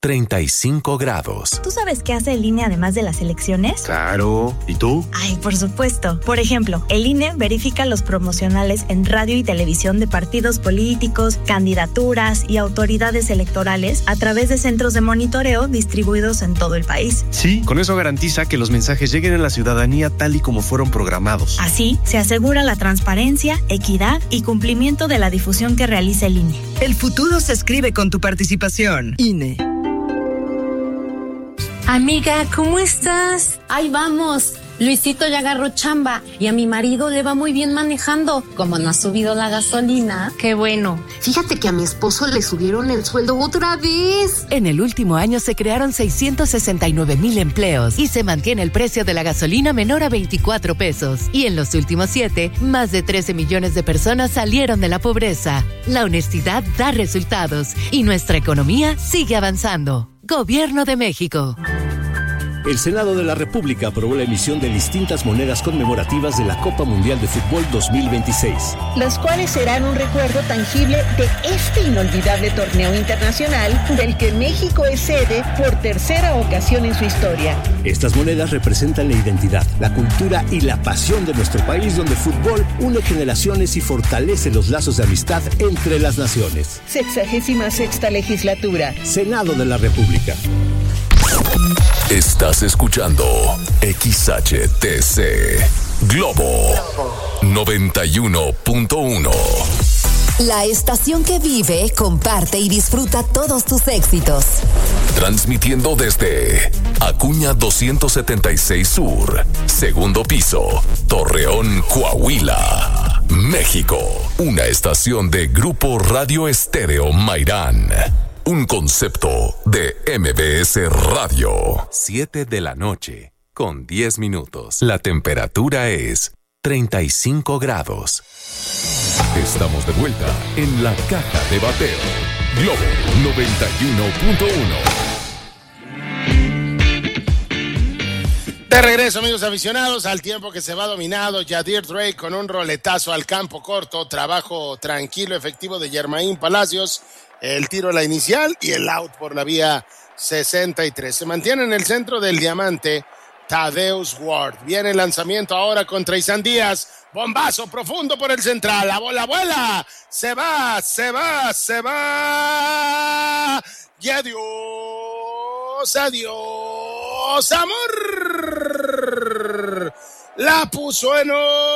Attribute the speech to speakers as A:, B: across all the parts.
A: 35 grados.
B: ¿Tú sabes qué hace el INE además de las elecciones?
C: Claro. ¿Y tú?
B: Ay, por supuesto. Por ejemplo, el INE verifica los promocionales en radio y televisión de partidos políticos, candidaturas y autoridades electorales a través de centros de monitoreo distribuidos en todo el país.
C: Sí, con eso garantiza que los mensajes lleguen a la ciudadanía tal y como fueron programados.
B: Así, se asegura la transparencia, equidad y cumplimiento de la difusión que realiza el INE.
D: El futuro se escribe con tu participación. INE.
E: Amiga, ¿cómo estás? Ahí vamos. Luisito ya agarró chamba y a mi marido le va muy bien manejando. Como no ha subido la gasolina.
F: Qué bueno. Fíjate que a mi esposo le subieron el sueldo otra vez.
G: En el último año se crearon 669,000 empleos y se mantiene el precio de la gasolina menor a 24 pesos. Y en los últimos 7, más de 13 millones de personas salieron de la pobreza. La honestidad da resultados y nuestra economía sigue avanzando. Gobierno de México.
H: El Senado de la República aprobó la emisión de distintas monedas conmemorativas de la Copa Mundial de Fútbol 2026.
I: Las cuales serán un recuerdo tangible de este inolvidable torneo internacional del que México es sede por tercera ocasión en su historia.
H: Estas monedas representan la identidad, la cultura y la pasión de nuestro país, donde el fútbol une generaciones y fortalece los lazos de amistad entre las naciones.
I: 66ª legislatura.
H: Senado de la República.
A: Estás escuchando XHTC Globo 91.1.
J: La estación que vive, comparte y disfruta todos tus éxitos.
A: Transmitiendo desde Acuña 276 Sur, segundo piso, Torreón, Coahuila, México. Una estación de Grupo Radio Estéreo Mairán. Un concepto de MBS Radio. 7 de la noche, con 10 minutos. La temperatura es 35 grados. Estamos de vuelta en la caja de bateo. Globo 91.1.
K: De regreso, amigos aficionados, al tiempo que se va dominado Yadir Drake con un roletazo al campo corto. Trabajo tranquilo, efectivo de Germain Palacios. El tiro a la inicial y el out por la vía 63. Se mantiene en el centro del diamante Tadeusz Ward. Viene el lanzamiento ahora contra Isan Díaz. Bombazo profundo por el central. La bola vuela. Se va. Y adiós, amor. La puso en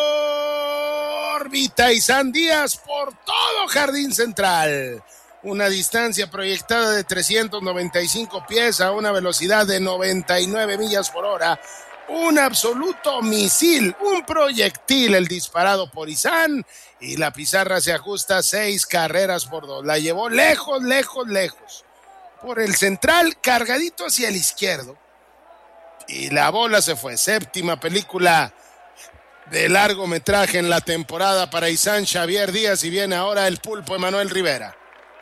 K: órbita Isan Díaz por todo jardín central. Una distancia proyectada de 395 pies a una velocidad de 99 millas por hora. Un absoluto misil, un proyectil el disparado por Isan. Y la pizarra se ajusta 6 carreras por 2. La llevó lejos. Por el central, cargadito hacia el izquierdo. Y la bola se fue. Séptima película de largometraje en la temporada para Isan Xavier Díaz. Y viene ahora el pulpo Emanuel Rivera.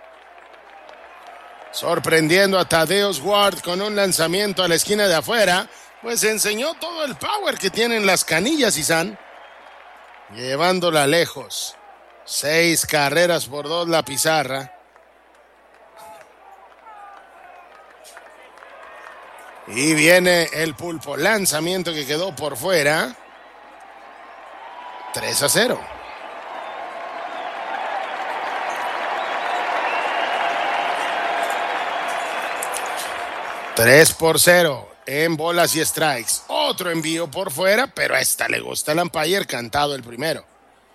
K: Sorprendiendo a Tadeusz Ward con un lanzamiento a la esquina de afuera, pues enseñó todo el power que tienen las canillas Isan, llevándola lejos. 6 carreras por 2 la pizarra. Y viene el pulpo, lanzamiento que quedó por fuera. 3-0. $3-0 en bolas y strikes. Otro envío por fuera, pero a esta le gusta el umpire, cantado el primero.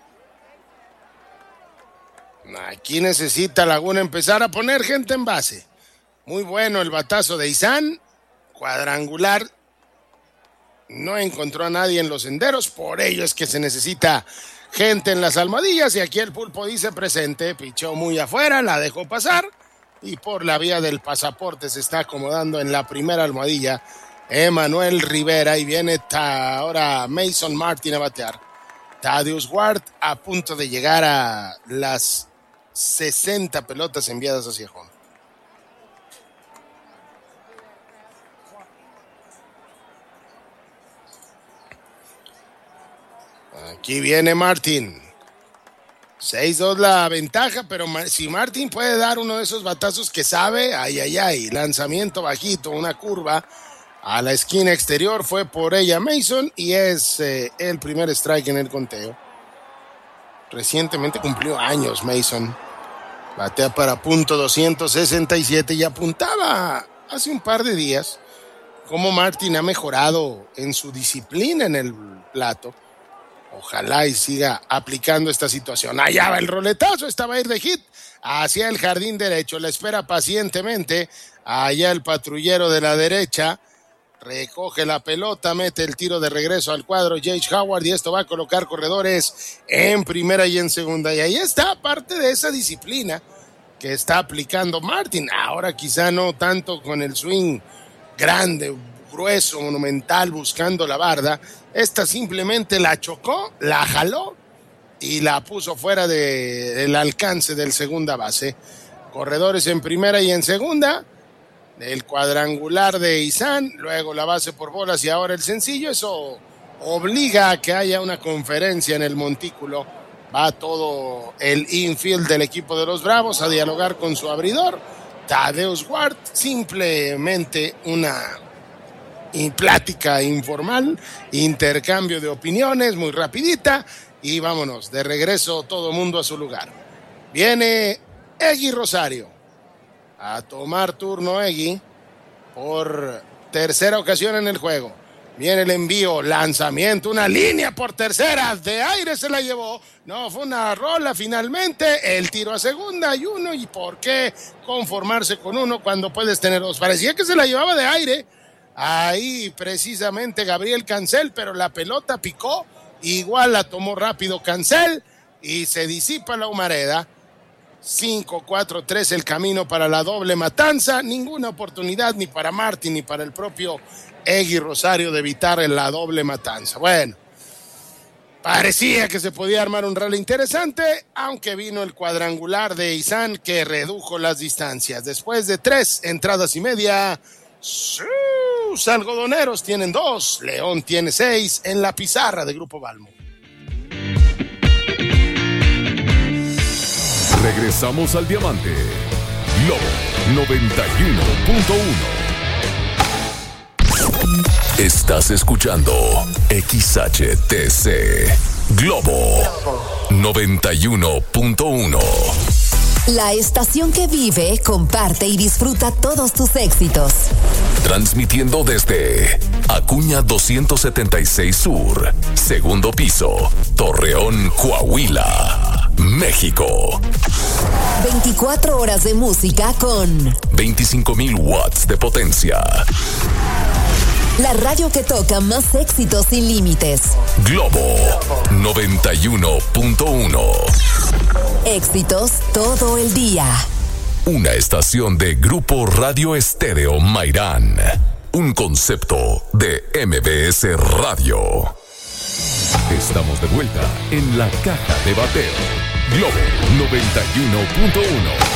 K: Aquí necesita Laguna empezar a poner gente en base. Muy bueno el batazo de Isan. Cuadrangular. No encontró a nadie en los senderos, por ello es que se necesita gente en las almohadillas. Y aquí el pulpo dice presente, pichó muy afuera, la dejó pasar. Y por la vía del pasaporte se está acomodando en la primera almohadilla Emanuel Rivera. Y viene ahora Mason Martin a batear. Tadeusz Ward a punto de llegar a las 60 pelotas enviadas hacia home. Aquí viene Martin. 6-2 la ventaja, pero si Martin puede dar uno de esos batazos que sabe, lanzamiento bajito, una curva a la esquina exterior, fue por ella Mason y es el primer strike en el conteo. Recientemente cumplió años Mason. Batea para .267 y apuntaba hace un par de días cómo Martin ha mejorado en su disciplina en el plato. Ojalá y siga aplicando esta situación. Allá va el roletazo, esta va a ir de hit hacia el jardín derecho. La espera pacientemente. Allá el patrullero de la derecha recoge la pelota, mete el tiro de regreso al cuadro Jake Howard y esto va a colocar corredores en primera y en segunda. Y ahí está parte de esa disciplina que está aplicando Martin. Ahora quizá no tanto con el swing grande, grueso, monumental, buscando la barda. Esta simplemente la chocó, la jaló y la puso fuera del alcance del segunda base. Corredores en primera y en segunda. El cuadrangular de Isan, luego la base por bolas y ahora el sencillo. Eso obliga a que haya una conferencia en el montículo. Va todo el infield del equipo de los Bravos a dialogar con su abridor, Tadeusz Ward. Simplemente una plática informal, intercambio de opiniones muy rapidita y vámonos, de regreso todo mundo a su lugar. Viene Egui Rosario a tomar turno. Egui por tercera ocasión en el juego. Viene el envío, lanzamiento, una línea por tercera, de aire se la llevó. No, fue una rola finalmente, el tiro a segunda y uno. ¿Y por qué conformarse con uno cuando puedes tener dos? Parecía que se la llevaba de aire. Ahí precisamente Gabriel Cancel, pero la pelota picó, igual la tomó rápido Cancel y se disipa la humareda. 5-4-3 el camino para la doble matanza. Ninguna oportunidad ni para Martin ni para el propio Egui Rosario de evitar la doble matanza. Bueno, parecía que se podía armar un rally interesante, aunque vino el cuadrangular de Isan que redujo las distancias. Después de 3 entradas y media, sus algodoneros tienen 2, León tiene 6 en la pizarra de Grupo Balmo.
A: Regresamos al diamante. Globo 91.1. Estás escuchando XHTC Globo 91.1.
J: La estación que vive, comparte y disfruta todos tus éxitos.
A: Transmitiendo desde Acuña 276 Sur, segundo piso, Torreón, Coahuila, México.
J: 24 horas de música con
A: 25,000 watts de potencia.
J: La radio que toca más éxitos sin límites.
A: Globo 91.1.
J: Éxitos todo el día.
A: Una estación de Grupo Radio Estéreo Mairán. Un concepto de MBS Radio. Estamos de vuelta en la caja de bateo. Globo 91.1.